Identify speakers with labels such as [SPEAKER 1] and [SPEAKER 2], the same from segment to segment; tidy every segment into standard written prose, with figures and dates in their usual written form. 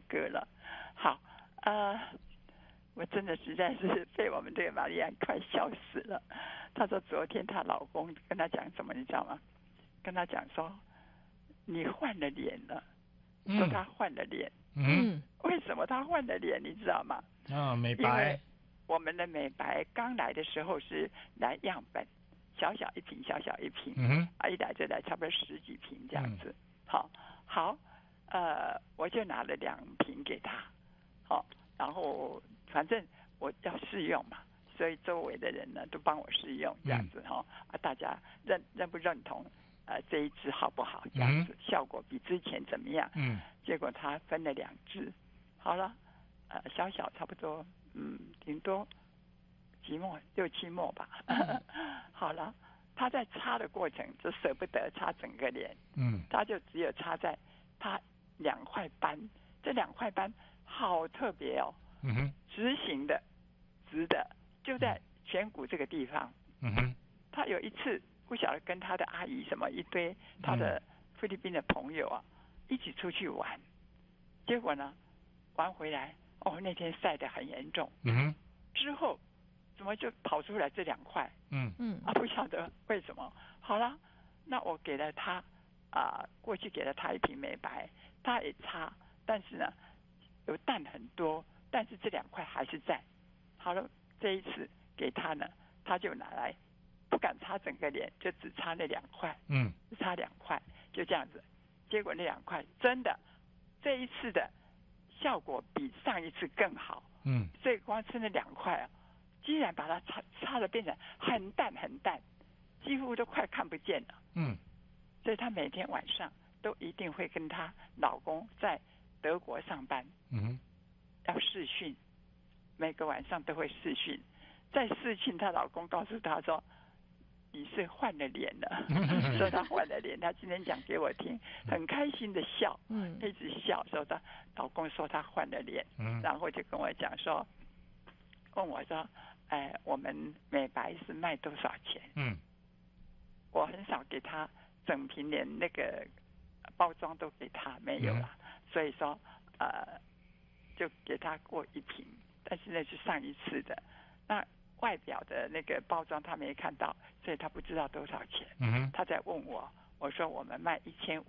[SPEAKER 1] 歌了。好，我真的实在是被我们这个玛丽安快笑死了。她说昨天她老公跟她讲什么，你知道吗？跟她讲说你换了脸了，说她换了脸。为什么她换了脸？你知道吗？
[SPEAKER 2] 美白。
[SPEAKER 1] 因为我们的美白刚来的时候是来样本，小小一瓶，小小一瓶，一来就来差不多10几瓶这样子。好，我就拿了2瓶给他，然后反正我要试用嘛，所以周围的人呢都帮我试用这样子大家认不认同这一支好不好这样子，效果比之前怎么样？结果他分了2支，好了，小小差不多顶多几末6、7末吧。好了，他在擦的过程就舍不得擦整个脸，他就只有擦在他2块斑，这2块斑好特别哦，直行的，直的，就在颧骨这个地方。他有一次不晓得跟他的阿姨什么一堆他的菲律宾的朋友一起出去玩，结果呢玩回来那天晒得很严重，之后怎么就跑出来这2块？不晓得为什么。好了，那我给了他过去给了他1瓶美白，他也擦，但是呢有淡很多，但是这2块还是在。好了，这一次给他呢，他就拿来不敢擦整个脸，就只擦那2块，只擦2块，就这样子。结果那2块真的这一次的效果比上一次更好。所以光吃那2块居然把它擦的变成很淡很淡，几乎都快看不见了。所以她每天晚上都一定会跟她老公在德国上班，要视讯，每个晚上都会视讯。在视讯，她老公告诉她说：“你是换了脸了。”说她换了脸，她今天讲给我听，很开心的笑，一直笑。说她老公说她换了脸，然后就跟我讲说，问我说：“我们美白是卖多少钱？”我很少给她整瓶，连那个包装都给她没有了，所以说就给她过1瓶，但是那是上一次的，那外表的那个包装他没看到，所以他不知道多少钱。他在问我，我说我们卖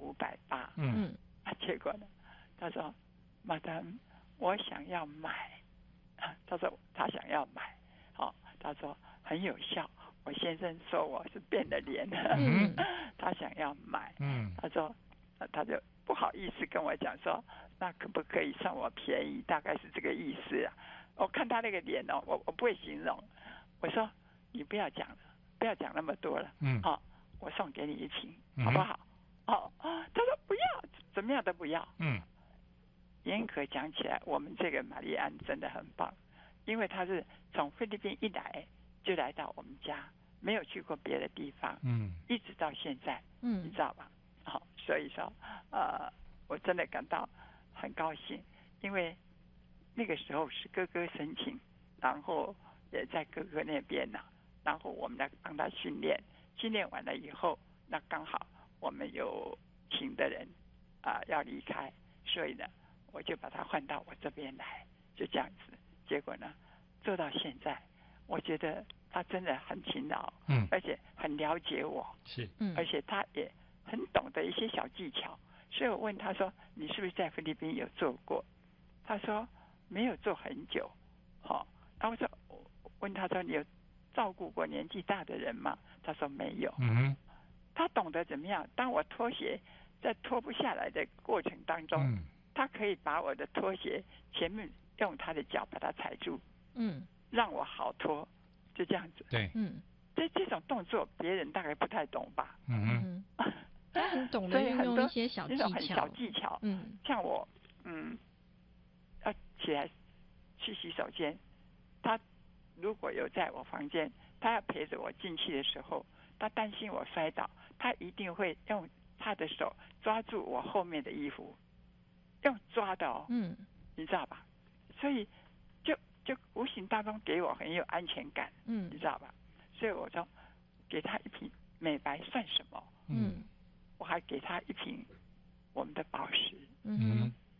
[SPEAKER 1] 1580。结果呢，他说 Madam 我想要买，他说他想要买，他说很有效，我先生说我是变了脸了，他想要买，他说他就不好意思跟我讲说，那可不可以算我便宜，大概是这个意思啊。我看他那个脸我不会形容，我说你不要讲了，不要讲那么多了，我送给你1瓶，好不好？他说不要，怎么样都不要。严格讲起来，我们这个玛丽安真的很棒，因为他是从菲律宾一来就来到我们家，没有去过别的地方，一直到现在，你知道吧？所以说我真的感到很高兴，因为那个时候是哥哥申请，然后也在哥哥那边然后我们来帮他训练完了以后，那刚好我们有请的人要离开，所以呢我就把他换到我这边来，就这样子。结果呢做到现在，我觉得他真的很勤劳，而且很了解我，而且他也很懂得一些小技巧。所以我问他说，你是不是在菲律宾有做过？他说没有做很久。然后我问他说，你有照顾过年纪大的人吗？他说没有。他懂得怎么样，当我拖鞋在脱不下来的过程当中，他可以把我的拖鞋前面用他的脚把它踩住，让我好脱，就这样子。
[SPEAKER 2] 对，
[SPEAKER 1] 这种动作别人大概不太懂吧。
[SPEAKER 3] 他很懂得运用一些小技巧，
[SPEAKER 1] 很小技巧。像我要起来去洗手间，他如果有在我房间，他要陪着我进去的时候，他担心我摔倒，他一定会用他的手抓住我后面的衣服，用抓的你知道吧？所以就无形当中给我很有安全感，你知道吧？所以我说给他1瓶美白算什么？我还给他1瓶我们的宝石，